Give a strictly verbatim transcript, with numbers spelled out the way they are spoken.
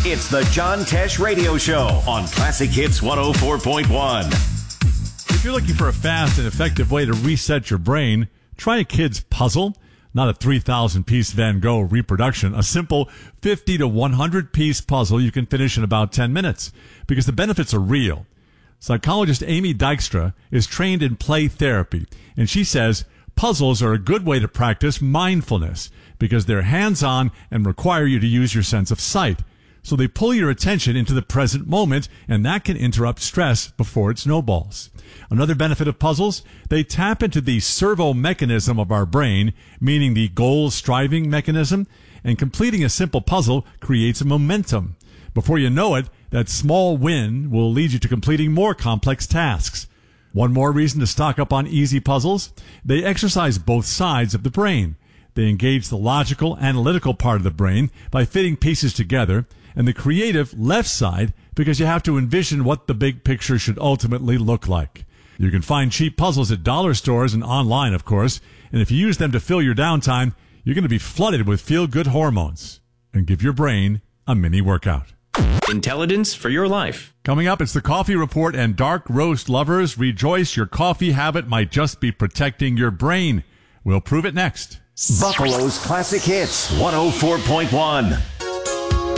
It's the John Tesh Radio Show on Classic Hits one oh four point one. If you're looking for a fast and effective way to reset your brain, try a kid's puzzle. Not a three thousand piece Van Gogh reproduction. A simple fifty to one hundred piece puzzle you can finish in about ten minutes because the benefits are real. Psychologist Amy Dykstra is trained in play therapy, and she says puzzles are a good way to practice mindfulness because they're hands-on and require you to use your sense of sight. So they pull your attention into the present moment, and that can interrupt stress before it snowballs. Another benefit of puzzles, they tap into the servo mechanism of our brain, meaning the goal-striving mechanism, and completing a simple puzzle creates momentum. Before you know it, that small win will lead you to completing more complex tasks. One more reason to stock up on easy puzzles, they exercise both sides of the brain. They engage the logical, analytical part of the brain by fitting pieces together, and the creative left side because you have to envision what the big picture should ultimately look like. You can find cheap puzzles at dollar stores and online, of course, and if you use them to fill your downtime, you're going to be flooded with feel-good hormones and give your brain a mini workout. Intelligence for your life. Coming up, it's the Coffee Report, and dark roast lovers, rejoice, your coffee habit might just be protecting your brain. We'll prove it next. Buffalo's Classic Hits one oh four point one.